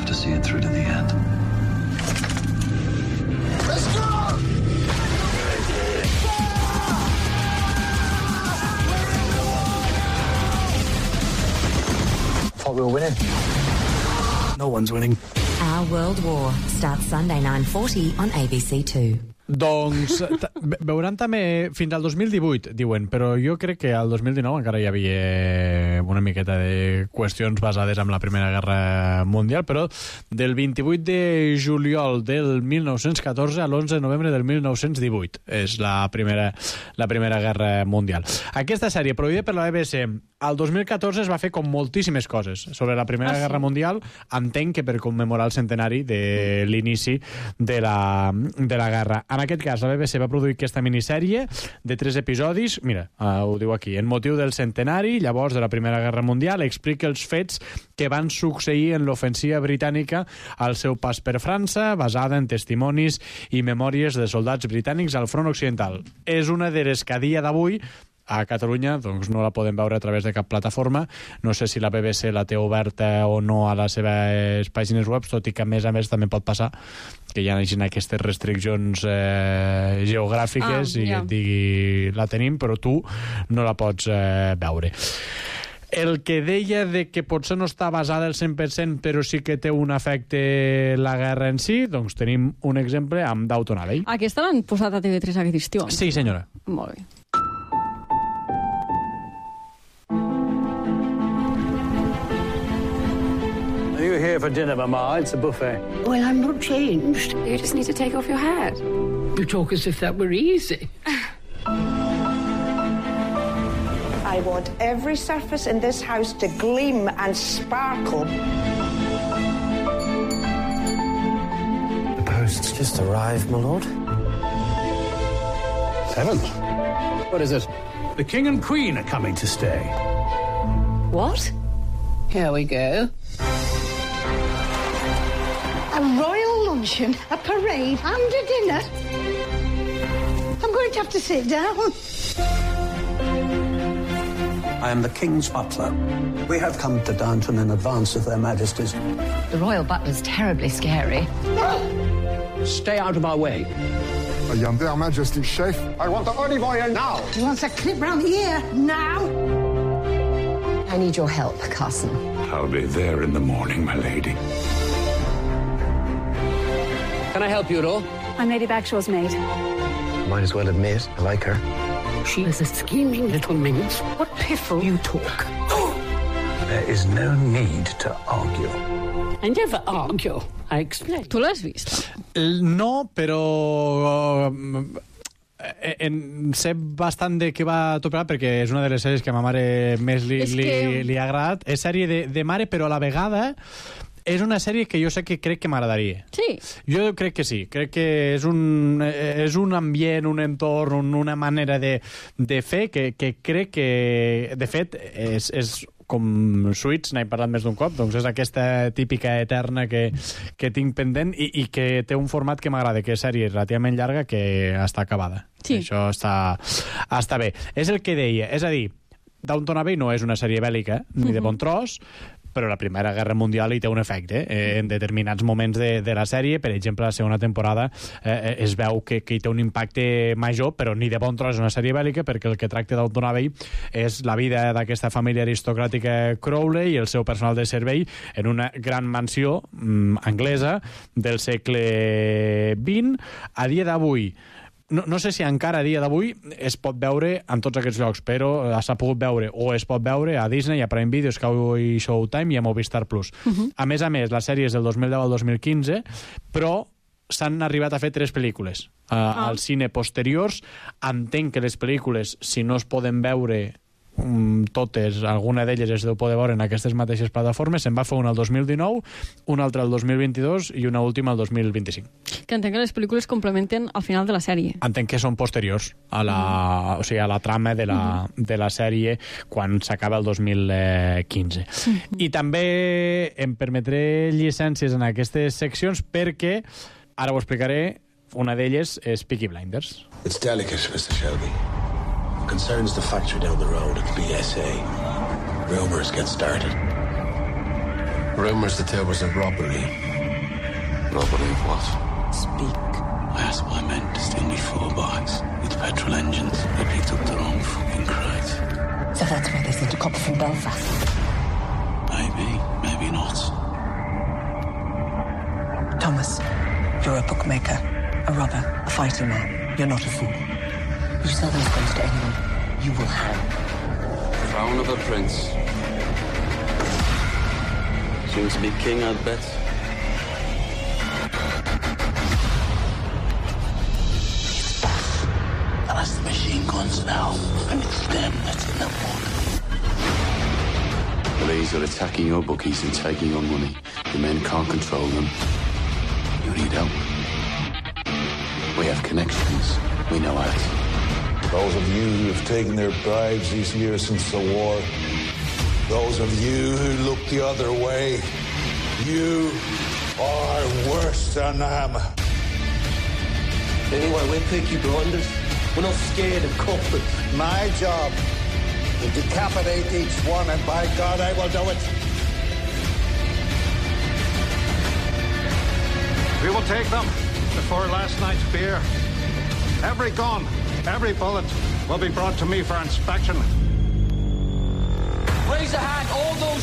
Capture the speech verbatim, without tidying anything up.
have to see it through to the end. Let's go! Thought we were winning. No one's winning. Our World War starts Sunday nine forty on A B C two. Doncs veuran també fins al dos mil divuit, diuen, però jo crec que al dos mil dinou encara hi havia una miqueta de qüestions basades en la Primera Guerra Mundial, però del vint-i-vuit de juliol del mil nou-cents catorze a l'onze de novembre del mil nou-cents divuit és la primera, la primera Guerra Mundial. Aquesta sèrie, produïda per la B B C, al dos mil catorze es va fer com moltíssimes coses sobre la Primera ah, sí? Guerra Mundial, entenc que per commemorar el centenari de l'inici de la, de la guerra. En aquest cas, la B B C va produir aquesta minissèrie de tres episodis, mira, uh, ho diu aquí, en motiu del centenari, llavors, de la Primera Guerra Mundial, explica els fets que van succeir en l'ofensiva britànica al seu pas per França, basada en testimonis i memòries de soldats britànics al front occidental. És una de les que a dia d'avui a Catalunya doncs no la podem veure a través de cap plataforma. No sé si la B B C la té oberta o no a les seves pàgines web, tot i que a més a més també pot passar que hi hagi aquestes restriccions eh, geogràfiques ah, i ja. et digui la tenim però tu no la pots eh, veure. El que deia de que potser no està basada al cent per cent però sí que té un efecte la guerra en si, doncs tenim un exemple amb Downton Abbey. Aquesta l'han posat a T V tres aquest estiu. Sí, senyora. Molt bé. Are you here for dinner, Mama? It's a buffet. Well, I'm not changed. You just need to take off your hat. You talk as if that were easy. I want every surface in this house to gleam and sparkle. The post's just arrived, my lord. Heavens. What is it? The King and Queen are coming to stay. What? Here we go. A royal luncheon, a parade, and a dinner. I'm going to have to sit down. I am the King's butler. We have come to Downton in advance of their Majesties. The royal butler's terribly scary. Stay out of our way. I am their Majesty's chef. I want the olive oil now. He wants a clip round the ear now. I need your help, Carson. I'll be there in the morning, my lady. Can I help you at all? I'm Lady Bagshaw's maid. Might as well admit, I like her. She is a scheming little minx. What piffle you talk. There is no need to argue. I never argue. I explain. Tu l'has vist? No, però en sé bastant de què va tocar perquè és una de les sèries que a ma mare més li, que... li, li ha agradat. És sèrie de, de mare, però a la vegada és una sèrie que jo sé que crec que m'agradaria. Sí. Jo crec que sí. Crec que és un, és un ambient, un entorn, una manera de, de fer que, que crec que, de fet, és, és com Suits, n'he parlat més d'un cop, doncs és aquesta típica eterna que, que tinc pendent i, i que té un format que m'agrada, que és sèrie relativament llarga que està acabada. Sí. Això està, està bé. És el que deia, és a dir, Downton Abbey no és una sèrie bèl·lica, ni de bon tros, però la Primera Guerra Mundial hi té un efecte eh, en determinats moments de, de la sèrie. Per exemple, la segona temporada eh, es veu que, que hi té un impacte major, però ni de bon tros és una sèrie bèl·lica, perquè el que tracta Downton Abbey és la vida d'aquesta família aristocràtica Crowley i el seu personal de servei en una gran mansió mm, anglesa del segle vint. A dia d'avui, No, no sé si encara a dia d'avui es pot veure en tots aquests llocs, però s'ha pogut veure o es pot veure a Disney, a Prime Video, Sky Showtime i a Movistar Plus. Uh-huh. A més a més, la sèrie és del dos mil deu al dos mil quinze, però s'han arribat a fer tres pel·lícules uh, ah. al cine posteriors. Entenc que les pel·lícules, si no es poden veure totes, alguna d'elles es deu poder veure en aquestes mateixes plataformes. Se'n va fer una el dos mil dinou, una altra el dos mil vint-i-dos i una última el dos mil vint-i-cinc. Que entenc que les pel·lícules complementen al final de la sèrie. Entenc que són posteriors a la, mm. o sigui, a la trama de la, mm. de la sèrie quan s'acaba el dos mil quinze. Mm. I també em permetré llicències en aquestes seccions perquè, ara ho explicaré, una d'elles és Peaky Blinders. It's delicate, mister Shelby. Concerns the factory down the road at the B S A. Rumors get started. Rumors that there was a robbery. Robbery of what? Speak. I asked my men to steal me four bikes with petrol engines. They picked up the wrong fucking crate. So that's why they sent a copper from Belfast. Maybe, maybe not. Thomas, you're a bookmaker, a robber, a fighting man. You're not a fool. You sell those guns to anyone, you will hang. Crown of a prince. Soon to be king, I'd bet. And that's the machine guns now, and it's them that's in the book. Police are attacking your bookies and taking your money. The men can't control them. You need help. We have connections. We know how to. Those of you who have taken their bribes these years since the war, those of you who look the other way, you are worse than them. Anyway, we're Peaky Blinders. We're not scared of coppers. My job to decapitate each one, and by God, I will do it. We will take them before last night's beer. Every gun, every bullet will be brought to me for inspection. Raise a hand, all those